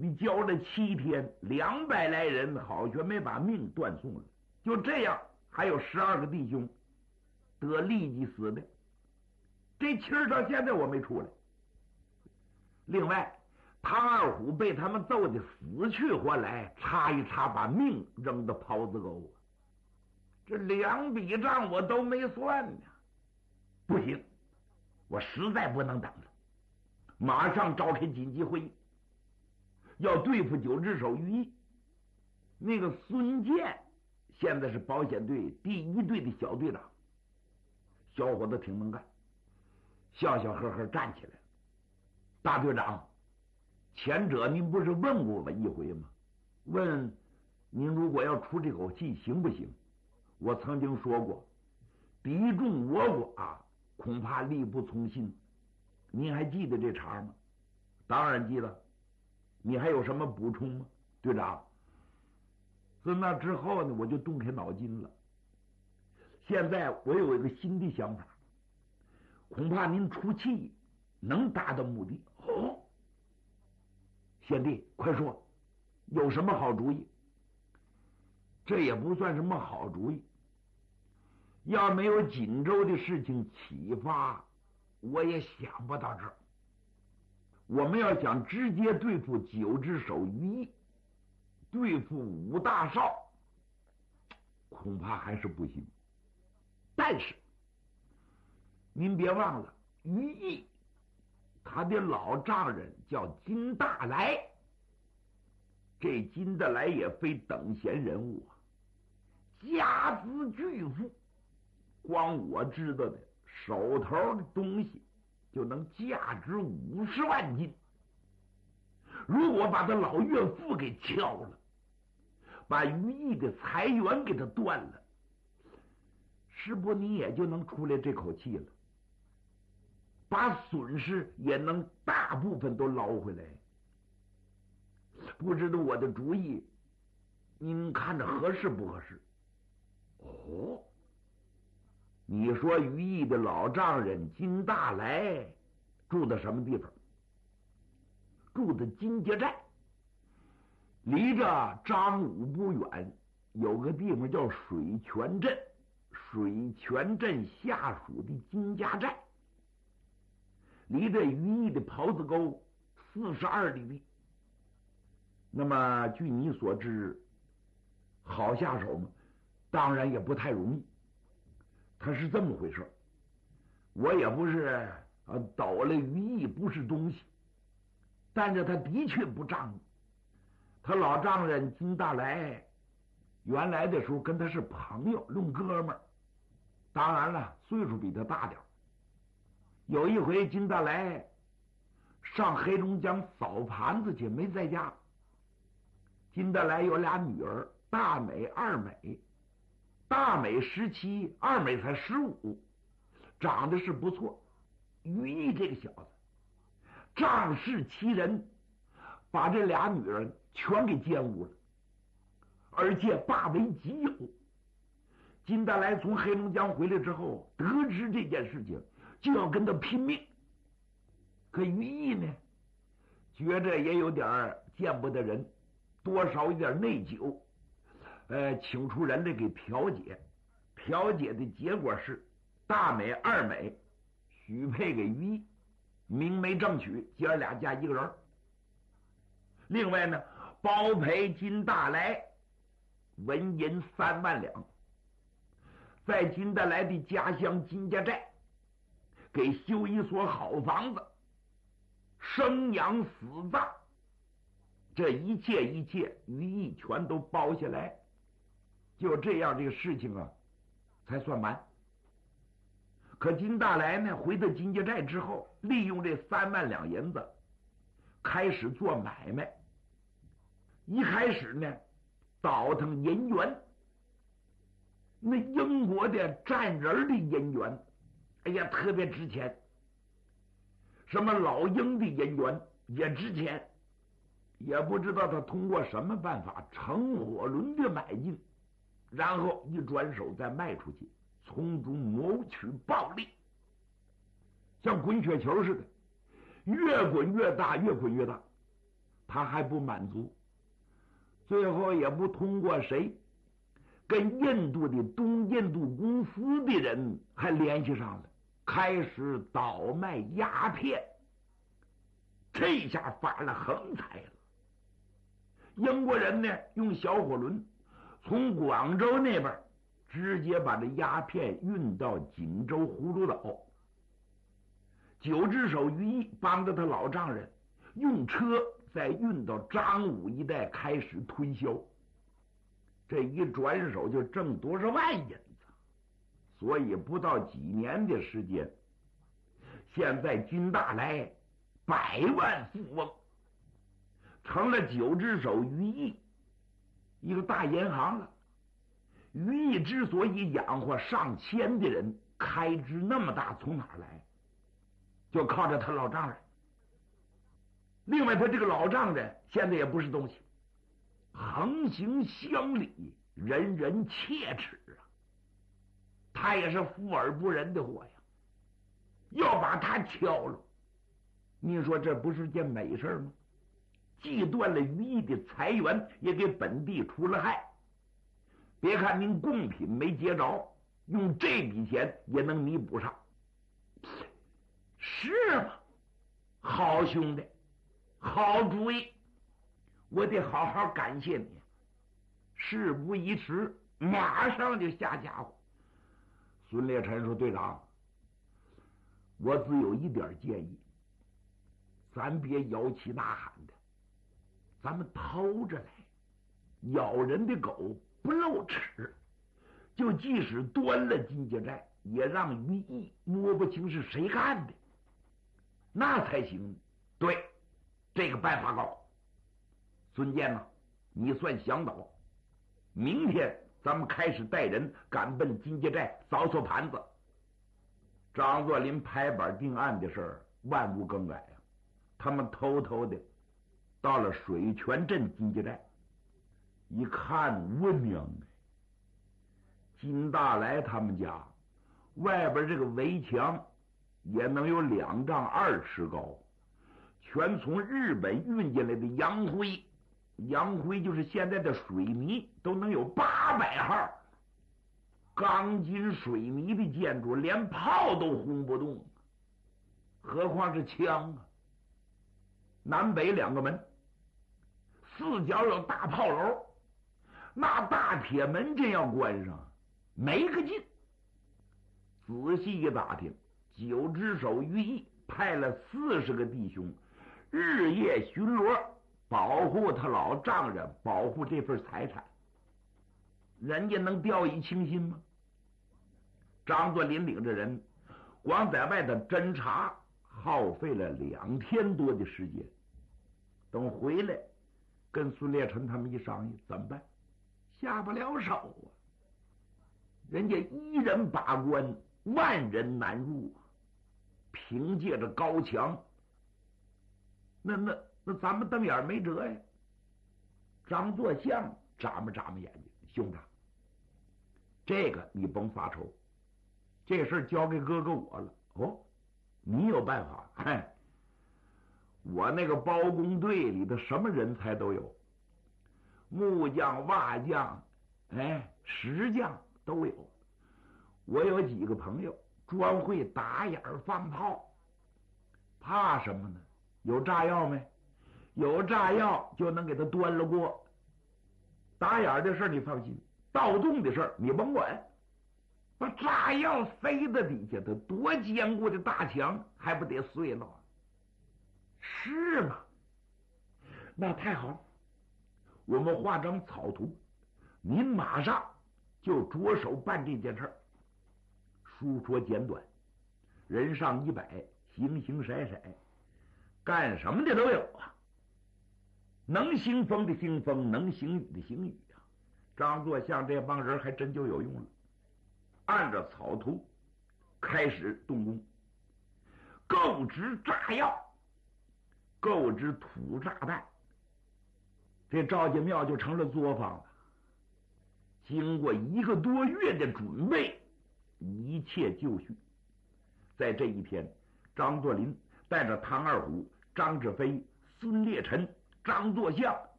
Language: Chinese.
一交了7天，200来人好悬没把命断送了。就这样，还有12个弟兄得痢疾死的，这气儿到现在我没出来。另外，唐二虎被他们揍得死去活来，插一插把命扔到袍子沟。这2笔账我都没算呢。不行，我实在不能等了，马上召开紧急会议，要对付9只手于毅。那个孙健现在是保险队第1队的小队长，小伙子挺能干，笑笑呵呵站起来了。大队长，前者您不是问过我一回吗？问您如果要出这口气行不行？我曾经说过，敌众我寡，恐怕力不从心。您还记得这茬吗？当然记得。你还有什么补充吗，队长？自那之后呢，我就动开脑筋了。现在我有一个新的想法，恐怕您出气能达到目的。哦，贤弟，快说，有什么好主意？这也不算什么好主意。要没有锦州的事情启发，我也想不到这儿。我们要想直接对付9只手于毅，对付5大少，恐怕还是不行。但是您别忘了，于毅他的老丈人叫金大来，这金大来也非等闲人物啊，家资巨富，光我知道的手头的东西就能价值50万金。如果把他老岳父给撬了，把于毅的财源给他断了，是不你也就能出来这口气了，把损失也能大部分都捞回来。不知道我的主意您看着合适不合适？哦，你说于毅的老丈人金大来住在什么地方？住在金家寨，离着张武不远，有个地方叫水泉镇，水泉镇下属的金家寨，离着于毅的袍子沟42里地。那么据你所知，好下手吗？当然也不太容易。他是这么回事，我也不是抖了于毅不是东西，但是他的确不仗义。他老丈人金大来原来的时候跟他是朋友，论哥们儿，当然了，岁数比他大点。有一回金大来上黑龙江扫盘子去，没在家。金大来有2女儿，大美、二美。大美17，二美才15，长得是不错。于毅这个小子仗势欺人，把这2女人全给奸污了，而且霸为己有。金大来从黑龙江回来之后，得知这件事情，就要跟他拼命。可于毅呢，觉着也有点见不得人，多少有点内疚，请出人来给调解。调解的结果是大美、二美许配给于毅，明媒正娶，姐儿俩加1个人。另外呢，包赔金大来纹银3万两，在金大来的家乡金家寨给修一所好房子，生养死葬，这一切于毅全都包下来。就这样，这个事情啊才算完。可金大来呢，回到金家寨之后，利用这3万两银子开始做买卖。一开始呢，倒腾银元，那英国的占人的银元，哎呀，特别值钱。什么老鹰的银元也值钱，也不知道他通过什么办法乘火轮的买进，然后一转手再卖出去，从中谋取暴利，像滚雪球似的，越滚越大，越滚越大。 他还不满足，最后也不通过谁，跟印度的东印度公司的人还联系上了，开始倒卖鸦片。这下发了横财了。英国人呢，用小火轮从广州那边直接把这鸦片运到锦州葫芦岛。九只手于毅帮着他老丈人用车再运到张武一带开始推销。这一转手就挣多少万银子，所以不到几年的时间，现在金大来100万富翁，成了九只手于毅一个大银行了。于毅之所以养活上千的人，开支那么大，从哪儿来？就靠着他老丈人。另外他这个老丈人现在也不是东西，横行乡里，人人切齿啊。他也是富而不仁的货呀，要把他敲了，你说这不是件美事吗？既断了于毅的财源，也给本地出了害。别看您贡品没结着，用这笔钱也能弥补上。是吗？好兄弟，好主意，我得好好感谢你。事不宜迟，马上就下家伙。孙烈臣说：“队长，我只有一点建议，咱别摇旗呐喊的，咱们偷着来。咬人的狗不露齿，就即使端了金家寨，也让于毅摸不清是谁干的，那才行。对，这个办法高。孙坚呐，你算想到，明天咱们开始带人赶奔金家寨扫扫盘子。”张作霖拍板定案的事儿万无更改啊！他们偷偷的到了水泉镇金家寨，一看，我娘的，金大来他们家外边这个围墙也能有2丈2尺高，全从日本运进来的洋灰，洋灰就是现在的水泥，都能有800号。钢筋水泥的建筑连炮都轰不动，何况是枪啊！南北2个门，4角有大炮楼，那大铁门真要关上，没个劲。仔细一打听，九只手于毅派了40个弟兄，日夜巡逻，保护他老丈人，保护这份财产。人家能掉以轻心吗？张作霖领着人光在外头侦查，耗费了2天多的时间。等回来跟孙烈臣他们一商议，怎么办？下不了手啊！人家1人把关，万人难入，凭借着高墙，那咱们瞪眼没辙呀。张作相眨巴眨巴眼睛，兄长，这个你甭发愁，这事交给哥哥我了。哦，你有办法？嗨，我那个包工队里的什么人才都有，木匠、瓦匠，石匠都有。我有几个朋友专会打眼放炮，怕什么呢？有炸药没？有炸药就能给他端了过。打眼的事你放心，盗洞的事你甭管。把炸药塞在底下，它多坚固的大墙还不得碎了？是吗？那太好了，我们画张草图，您马上就着手办这件事儿。书说简短，人上100，形形色色，干什么的都有啊。能兴风的兴风，能行雨的行雨啊。张作相这帮人还真就有用了。按照草图开始动工，购置炸药，购置土炸弹，这赵家庙就成了作坊了。经过1个多月的准备，一切就绪。在这一天，张作霖带着唐二虎、张志飞、孙烈臣张作相